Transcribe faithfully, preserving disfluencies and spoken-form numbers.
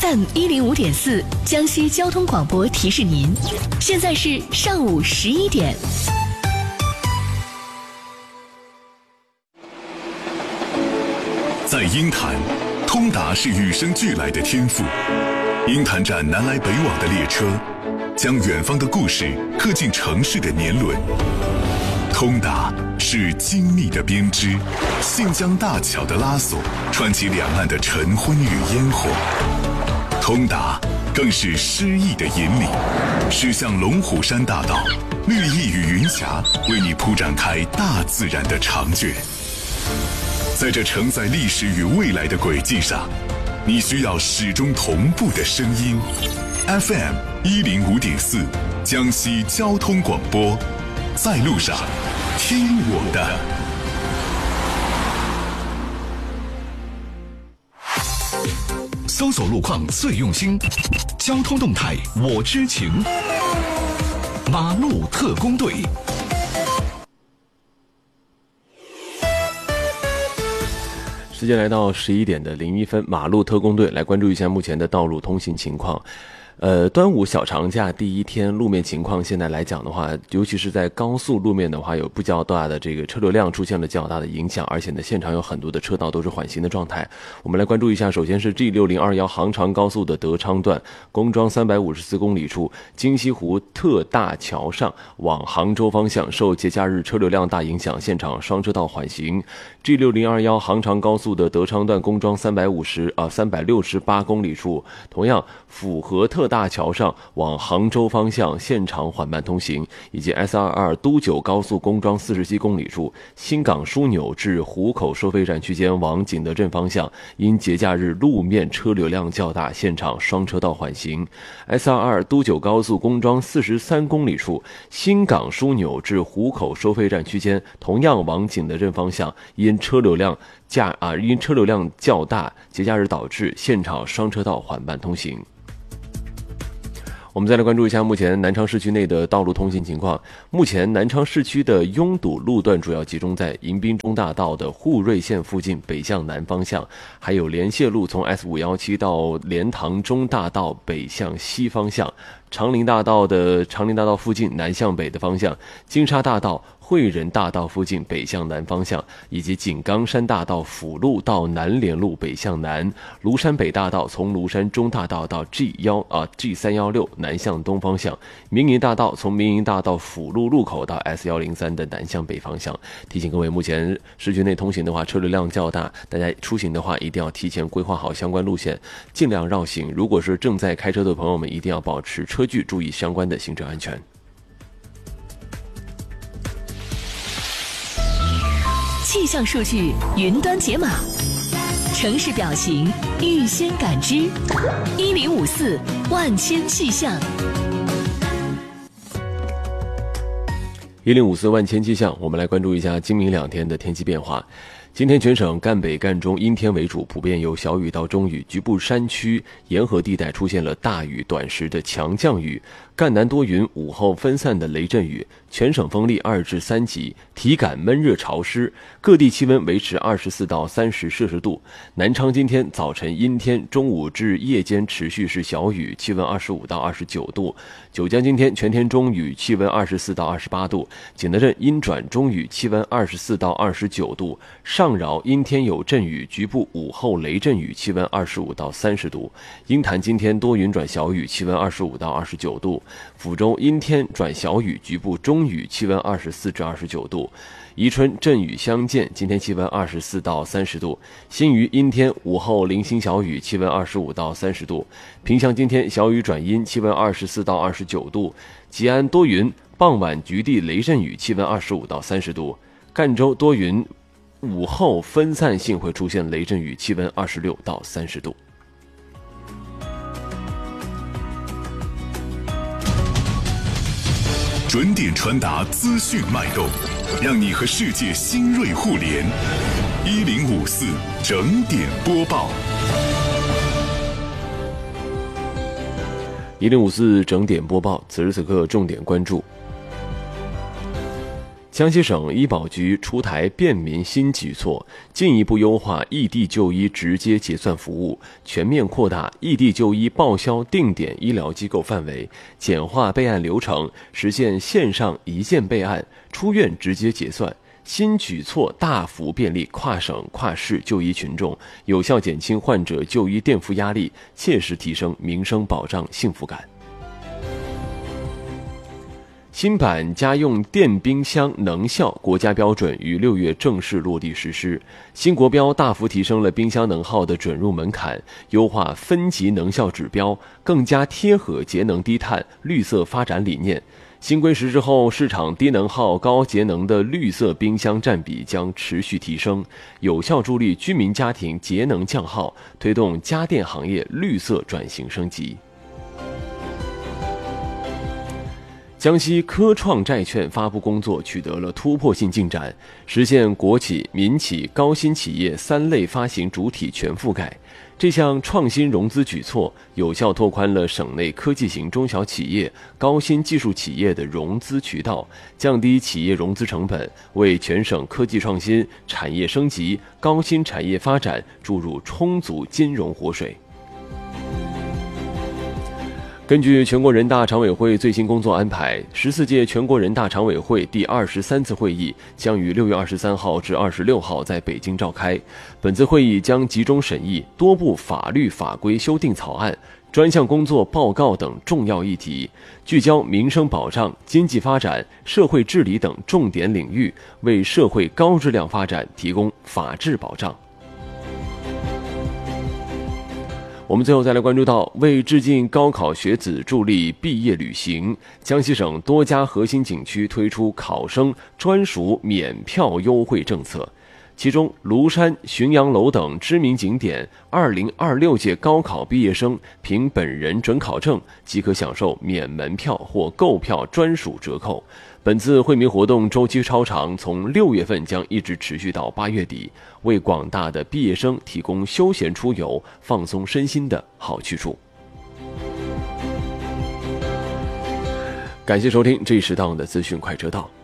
F M 一零五点四，江西交通广播提示您，现在是上午十一点。 在鹰潭，通达是与生俱来的天赋。鹰潭站南来北往的列车，将远方的故事刻进城市的年轮。通达是精密的编织，信江大桥的拉索，串起两岸的晨昏与烟火。通达更是诗意的引领，驶向龙虎山大道，绿意与云霞为你铺展开大自然的长卷。在这承载历史与未来的轨迹上，你需要始终同步的声音。F M 一零五点四，江西交通广播，在路上听我的。 搜索路况最用心，交通动态我知情。马路特工队。 时间来到十一点的零一分，马路特工队来关注一下目前的道路通行情况。呃，端午小长假第一天路面情况，现在来讲的话，尤其是在高速路面的话，有不较大的这个车流量出现了较大的影响，而且呢，现场有很多的车道都是缓行的状态。我们来关注一下，首先是 G 六零二一 杭长高速的德昌段工庄三百五十四公里处京西湖特大桥上往杭州方向，受节假日车流量大影响，现场双车道缓行。G 六零二一 杭长高速的德昌段工庄三百五十啊三百六十八公里处，同样府河特大桥上往杭州方向现场缓慢通行，以及 S 二二 都九高速工庄四十七公里处新港枢纽至湖口收费站区间往景德镇方向，因节假日路面车流量较大，现场双车道缓行。S 二二 都九高速工庄四十三公里处新港枢纽至湖口收费站区间，同样往景德镇方向，因车流量价啊因车流量较大，节假日导致现场双车道缓慢通行。我们再来关注一下目前南昌市区内的道路通行情况。目前南昌市区的拥堵路段主要集中在迎宾中大道的沪瑞线附近北向南方向，还有联谢路从 S 五一七 到莲塘中大道北向西方向，长林大道的长林大道附近南向北的方向，金沙大道汇仁大道附近北向南方向，以及井冈山大道辅路到南联路北向南，庐山北大道从庐山中大道到 G 一啊 G 三一六南向东方向，民营大道从民营大道辅路路口到 S 一零三的南向北方向。提醒各位，目前市区内通行的话，车流量较大，大家出行的话一定要提前规划好相关路线，尽量绕行。如果是正在开车的朋友们，一定要保持车距，注意相关的行车安全。 气象数据云端解码，城市表情预先感知，一零五四万千气象。 一零五四万千气象，我们来关注一下今明两天的天气变化。今天全省赣北赣中阴天为主，普遍有小雨到中雨，局部山区沿河地带出现了大雨短时的强降雨，赣南多云，午后分散的雷阵雨，全省风力二至三级，体感闷热潮湿，各地气温维持二十四到三十摄氏度。南昌今天早晨阴天，中午至夜间持续是小雨，气温二十五到二十九度。九江今天全天中雨，气温二十四到二十八度。景德镇阴转中雨，气温二十四到二十九度。上饶阴天有阵雨，局部午后雷阵雨，气温二十五到三十度。鹰潭今天多云转小雨，气温二十五到二十九度。抚州阴天转小雨，局部中雨，气温二十四至二十九度。宜春阵雨相间，今天气温二十四到三十度。新余阴天，午后零星小雨，气温二十五到三十度。萍乡今天小雨转阴，气温二十四到二十九度。吉安多云，傍晚局地雷阵雨，气温二十五到三十度。赣州多云，午后分散性会出现雷阵雨，气温二十六到三十度。 准点传达资讯脉动，让你和世界新锐互联。一零五四整点播报。 一零五四整点播报，此时此刻重点关注。 江西省医保局出台便民新举措，进一步优化异地就医直接结算服务，全面扩大异地就医报销定点医疗机构范围，简化备案流程，实现线上一键备案、出院直接结算。新举措大幅便利跨省跨市就医群众，有效减轻患者就医垫付压力，切实提升民生保障幸福感。新版家用电冰箱能效国家标准于六月正式落地实施。新国标大幅提升了冰箱能耗的准入门槛，优化分级能效指标，更加贴合节能低碳、绿色发展理念。新规实施后，市场低能耗、高节能的绿色冰箱占比将持续提升，有效助力居民家庭节能降耗，推动家电行业绿色转型升级。江西科创债券发布工作取得了突破性进展，实现国企、民企、高新企业三类发行主体全覆盖。这项创新融资举措有效拓宽了省内科技型中小企业、高新技术企业的融资渠道，降低企业融资成本，为全省科技创新、产业升级、高新产业发展注入充足金融活水。根据全国人大常委会最新工作安排，十四届全国人大常委会第二十三次会议将于六月二十三号至二十六号在北京召开。本次会议将集中审议多部法律法规修订草案、专项工作报告等重要议题，聚焦民生保障、经济发展、社会治理等重点领域，为社会高质量发展提供法治保障。我们最后再来关注到，为致敬高考学子助力毕业旅行，江西省多家核心景区推出考生专属免票优惠政策。其中，庐山、浔阳楼等知名景点，二零二六届高考毕业生凭本人准考证即可享受免门票或购票专属折扣。本次惠民活动周期超长，从六月份将一直持续到八月底，为广大的毕业生提供休闲出游、放松身心的好去处。感谢收听这一时段的资讯快车道。